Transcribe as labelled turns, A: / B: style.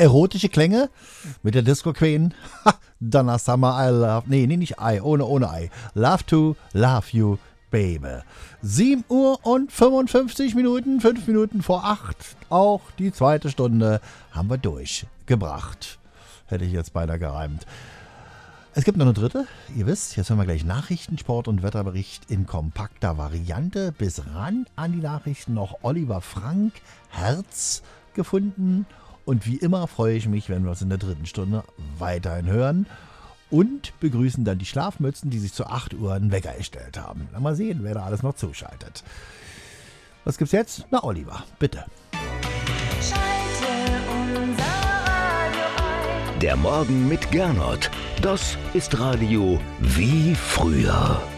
A: erotische Klänge mit der Disco Queen. Donna Summer, I love, nicht I, ohne I. Love to love you, baby. 7 Uhr und 55 Minuten, 5 Minuten vor 8. Auch die zweite Stunde haben wir durchgebracht. Hätte ich jetzt beinahe gereimt. Es gibt noch eine dritte. Ihr wisst, jetzt hören wir gleich Nachrichten, Sport und Wetterbericht in kompakter Variante. Bis ran an die Nachrichten noch Oliver Frank, Herz gefunden. Und wie immer freue ich mich, wenn wir uns in der dritten Stunde weiterhin hören. Und begrüßen dann die Schlafmützen, die sich zu 8 Uhr einen Wecker gestellt haben. Mal sehen, wer da alles noch zuschaltet. Was gibt's jetzt? Na, Oliver, bitte.
B: Der Morgen mit Gernot. Das ist Radio wie früher.